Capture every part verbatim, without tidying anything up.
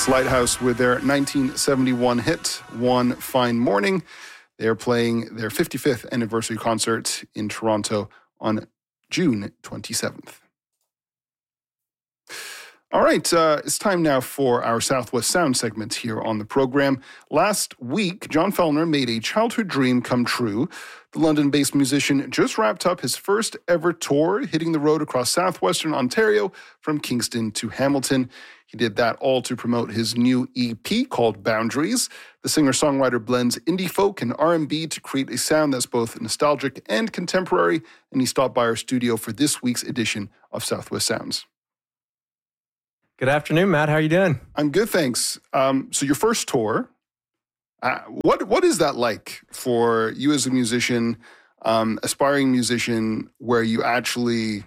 That's Lighthouse with their nineteen seventy-one hit, One Fine Morning. They're playing their fifty-fifth anniversary concert in Toronto on June twenty-seventh. All right, uh, it's time now for our Southwest Sound segment here on the program. Last week, John Fellner made a childhood dream come true. The London-based musician just wrapped up his first ever tour, hitting the road across southwestern Ontario from Kingston to Hamilton. He did that all to promote his new E P called Boundaries. The singer-songwriter blends indie folk and R and B to create a sound that's both nostalgic and contemporary, and he stopped by our studio for this week's edition of Southwest Sounds. Good afternoon, Matt. How are you doing? I'm good, thanks. Um, so your first tour, uh, what what is that like for you as a musician, um, aspiring musician, where you actually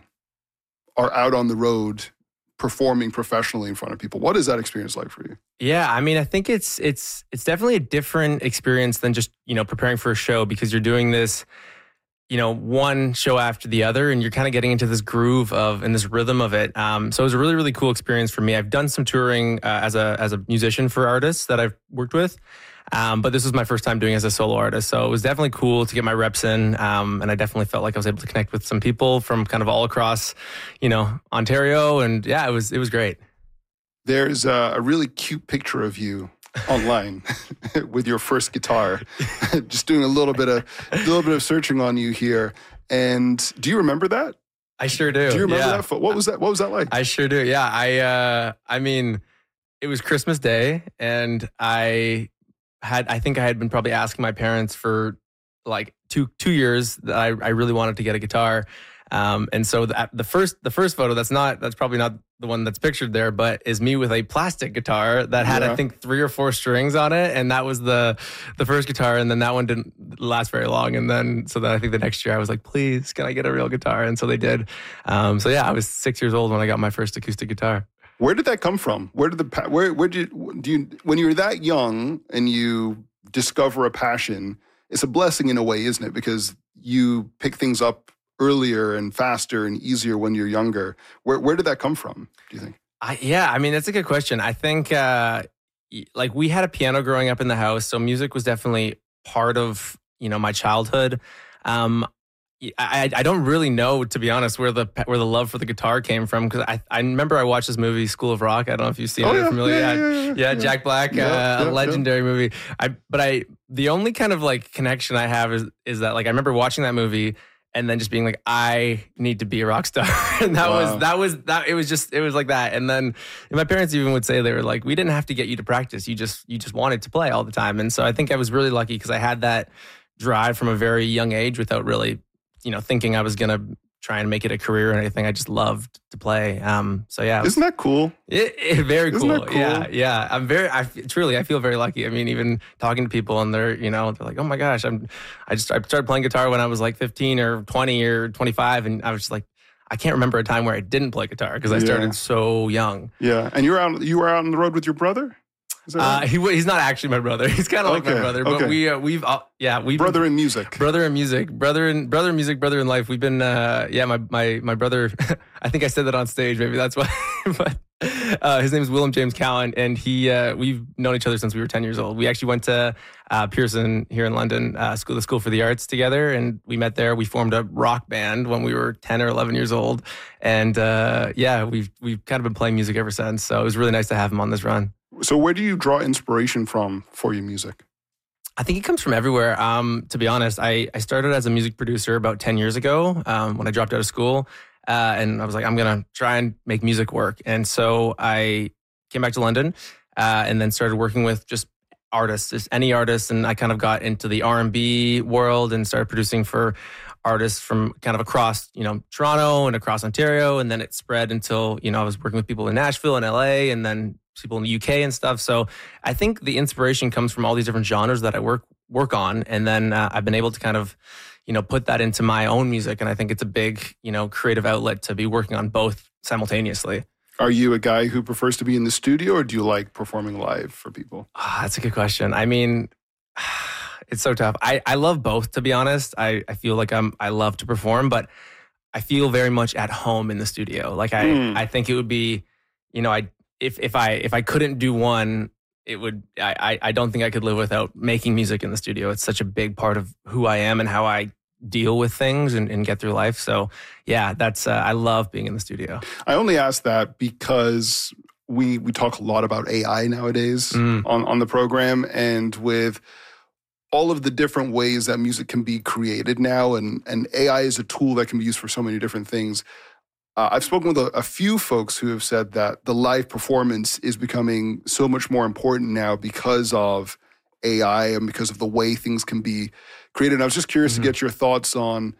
are out on the road performing professionally in front of people? What is that experience like for you? Yeah, I mean, I think it's it's it's definitely a different experience than just, you know, preparing for a show, because you're doing this, you know, one show after the other, and you're kind of getting into this groove of and this rhythm of it. Um, so it was a really, really cool experience for me. I've done some touring uh, as a as a musician for artists that I've worked with, um, but this was my first time doing it as a solo artist. So it was definitely cool to get my reps in, um, and I definitely felt like I was able to connect with some people from kind of all across, you know, Ontario, and yeah, it was it was great. There's a, a really cute picture of you online with your first guitar. Just doing a little bit of a little bit of searching on you here. And do you remember that? I sure do. Do you remember yeah. that? What was that? What was that like? I sure do. Yeah. I uh I mean, it was Christmas Day, and I had I think I had been probably asking my parents for like two two years that I, I really wanted to get a guitar. Um, and so the, the first the first photo, that's not that's probably not the one that's pictured there, but is me with a plastic guitar that had, yeah. I think, three or four strings on it. And that was the the first guitar. And then that one didn't last very long. And then, so then I think the next year I was like, please, can I get a real guitar? And so they did. Um, so yeah, I was six years old when I got my first acoustic guitar. Where did that come from? Where did the, where, where did you, do you, when you're that young and you discover a passion, it's a blessing in a way, isn't it? Because you pick things up earlier and faster and easier when you're younger. Where where did that come from, do you think? I, yeah, I mean, that's a good question. I think, uh, like, we had a piano growing up in the house, so music was definitely part of, you know, my childhood. Um, I, I don't really know, to be honest, where the where the love for the guitar came from, because I, I remember I watched this movie, School of Rock. I don't know if you've seen oh, it. Yeah, familiar? Yeah, yeah, yeah, yeah, yeah, Jack Black, yeah, uh, yeah, a legendary yeah. movie. I but I the only kind of like connection I have is is that, like, I remember watching that movie and then just being like, I need to be a rock star. And that Wow. was, that was, that, it was just, it was like that. And then and my parents even would say, they were like, we didn't have to get you to practice. You just, you just wanted to play all the time. And so I think I was really lucky because I had that drive from a very young age without really, you know, thinking I was going to try and make it a career or anything. I just loved to play. Um, so yeah. Isn't that cool? It, it, very Isn't cool. that cool. Yeah. Yeah. I'm very, I truly, I feel very lucky. I mean, even talking to people and they're, you know, they're like, oh my gosh, I'm, I just, I started playing guitar when I was like fifteen or twenty or twenty-five. And I was just like, I can't remember a time where I didn't play guitar because I started Yeah. so young. Yeah. And you were out, you were out on the road with your brother? Is that Uh, right? he he's not actually my brother. He's kind of like Okay, my brother, but okay. we uh, we've uh, yeah we Brother in music. brother in music, brother in brother in music, brother in life. We've been uh, yeah my my my brother. I think I said that on stage. Maybe that's why. But uh, his name is Willem James Cowan, and he uh, we've known each other since we were ten years old. We actually went to uh, Pearson here in London, uh, school the School for the Arts together, and we met there. We formed a rock band when we were ten or eleven years old, and uh, yeah, we've we've kind of been playing music ever since. So it was really nice to have him on this run. So where do you draw inspiration from for your music? I think it comes from everywhere. Um, to be honest, I, I started as a music producer about ten years ago um, when I dropped out of school. Uh, and I was like, I'm going to try and make music work. And so I came back to London uh, and then started working with just artists, just any artists. And I kind of got into the R and B world and started producing for artists from kind of across, you know, Toronto and across Ontario. And then it spread until, you know, I was working with people in Nashville and L A and then people in the U K and stuff. So I think the inspiration comes from all these different genres that I work work on. And then uh, I've been able to kind of, you know, put that into my own music. And I think it's a big, you know, creative outlet to be working on both simultaneously. Are you a guy who prefers to be in the studio or do you like performing live for people? Oh, that's a good question. I mean, it's so tough. I, I love both, to be honest. I, I feel like I'm, I love to perform, but I feel very much at home in the studio. Like I, Mm. I think it would be, you know, I, if if I if I couldn't do one, it would. I I don't think I could live without making music in the studio. It's such a big part of who I am and how I deal with things and, and get through life. So yeah, that's uh, I love being in the studio. I only ask that because we we talk a lot about A I nowadays mm. on, on the program, and with all of the different ways that music can be created now, and, and A I is a tool that can be used for so many different things. Uh, I've spoken with a, a few folks who have said that the live performance is becoming so much more important now because of A I and because of the way things can be created. And I was just curious mm-hmm. to get your thoughts on,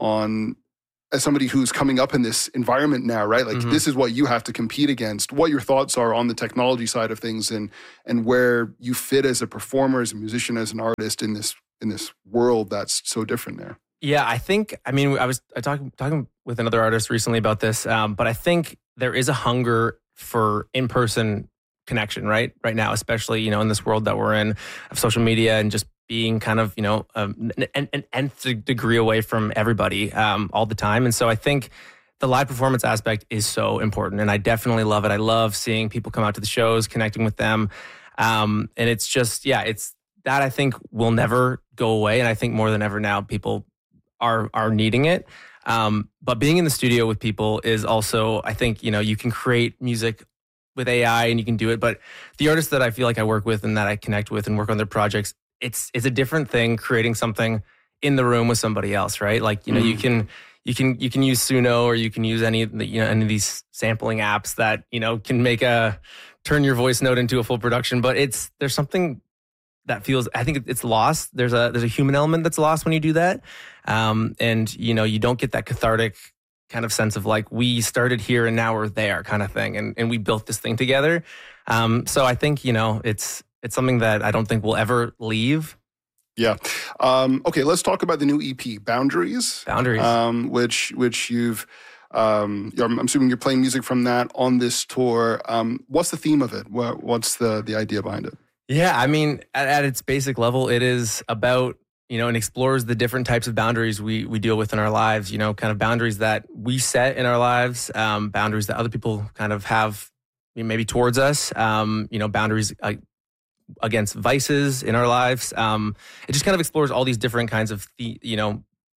on as somebody who's coming up in this environment now, right? Like mm-hmm. this is what you have to compete against, what your thoughts are on the technology side of things, and and where you fit as a performer, as a musician, as an artist in this in this world that's so different now. Yeah, I think, I mean, I was I talking talking with another artist recently about this, um, but I think there is a hunger for in-person connection, right? Right now, especially, you know, in this world that we're in of social media and just being kind of, you know, um, an, an nth degree away from everybody um, all the time. And so I think the live performance aspect is so important. And I definitely love it. I love seeing people come out to the shows, connecting with them. Um, and it's just, yeah, it's that I think will never go away. And I think more than ever now, people are are needing it. Um, but being in the studio with people is also, I think, you know, you can create music with A I and you can do it. But the artists that I feel like I work with and that I connect with and work on their projects, it's it's a different thing creating something in the room with somebody else, right? Like, you know, mm. you can you can you can use Suno or you can use any of the, you know, any of these sampling apps that, you know, can make a turn your voice note into a full production. But it's there's something that feels, I think it's lost. There's a there's a human element that's lost when you do that. Um, and, you know, you don't get that cathartic kind of sense of like, we started here and now we're there kind of thing. And, and we built this thing together. Um, so I think, you know, it's, it's something that I don't think will ever leave. Yeah. Um, okay. Let's talk about the new E P, Boundaries. Boundaries. Um, which, which you've, um, I'm assuming you're playing music from that on this tour. Um, what's the theme of it? What, what's the, the idea behind it? Yeah. I mean, at, at its basic level, it is about, you know, and explores the different types of boundaries we we deal with in our lives, you know, kind of boundaries that we set in our lives, um, boundaries that other people kind of have maybe towards us, um, you know, boundaries uh, against vices in our lives. Um, it just kind of explores all these different kinds of, the, you know,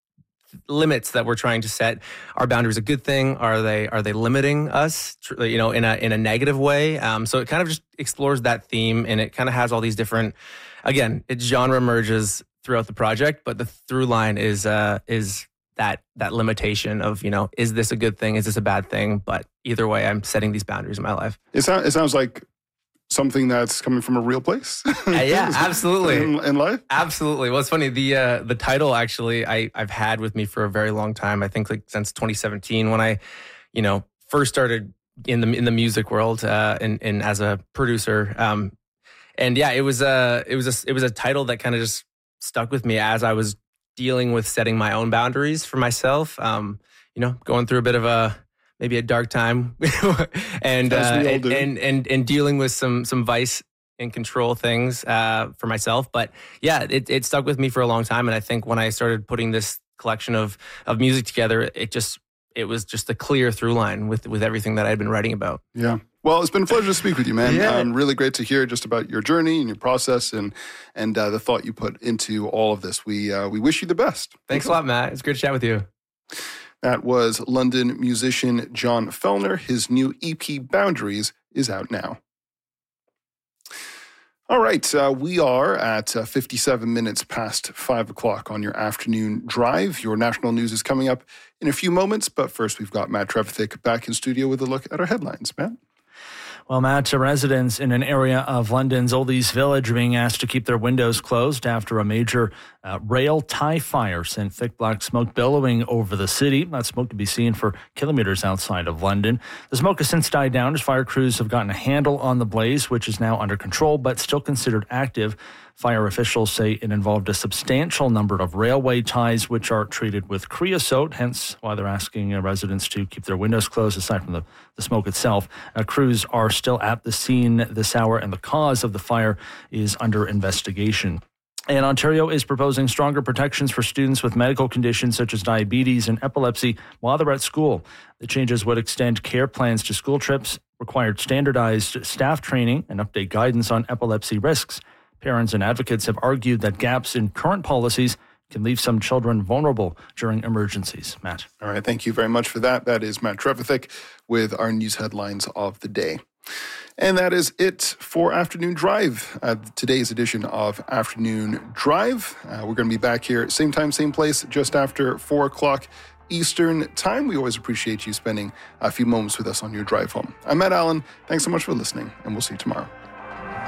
limits that we're trying to set. Are boundaries a good thing? Are they are they limiting us, you know, in a in a negative way? Um, so it kind of just explores that theme, and it kind of has all these different, again, its genre merges throughout the project, but the through line is uh, is that that limitation of, you know, is this a good thing? Is this a bad thing? But either way, I'm setting these boundaries in my life. It, sound, it sounds like something that's coming from a real place. uh, yeah, absolutely. In, in life? Absolutely. Well, it's funny. The uh, the title actually I, I've had with me for a very long time. I think like since twenty seventeen when I, you know, first started in the in the music world uh, and, and as a producer. Um, and yeah, it was a, it was a, it was a title that kind of just stuck with me as I was dealing with setting my own boundaries for myself. Um, you know, going through a bit of a, maybe a dark time and, uh, and, and, and, and dealing with some, some vice and control things, uh, for myself. But yeah, it, it stuck with me for a long time. And I think when I started putting this collection of, of music together, it just, it was just a clear through line with, with everything that I'd been writing about. Yeah. Well, it's been a pleasure to speak with you, man. Yeah. Um, really great to hear just about your journey and your process and and uh, the thought you put into all of this. We uh, we wish you the best. Thanks a lot, Matt. It's great to chat with you. That was London musician John Fellner. His new E P, Boundaries, is out now. All right, uh, we are at uh, fifty-seven minutes past five o'clock on your afternoon drive. Your national news is coming up in a few moments, but first we've got Matt Trevithick back in studio with a look at our headlines. Matt? Well, Matt, residents in an area of London's Oldies Village are being asked to keep their windows closed after a major uh, rail tie fire sent thick black smoke billowing over the city. That smoke can be seen for kilometers outside of London. The smoke has since died down as fire crews have gotten a handle on the blaze, which is now under control, but still considered active. Fire officials say it involved a substantial number of railway ties, which are treated with creosote, hence why they're asking uh, residents to keep their windows closed, aside from the, the smoke itself. Uh, crews are still at the scene this hour, and the cause of the fire is under investigation. And Ontario is proposing stronger protections for students with medical conditions such as diabetes and epilepsy while they're at school. The changes would extend care plans to school trips, required standardized staff training, and update guidance on epilepsy risks. Parents and advocates have argued that gaps in current policies can leave some children vulnerable during emergencies. Matt. All right, thank you very much for that. That is Matt Trevithick with our news headlines of the day. And that is it for Afternoon Drive, uh, today's edition of Afternoon Drive. Uh, we're going to be back here, same time, same place, just after four o'clock Eastern Time. We always appreciate you spending a few moments with us on your drive home. I'm Matt Allen. Thanks so much for listening, and we'll see you tomorrow.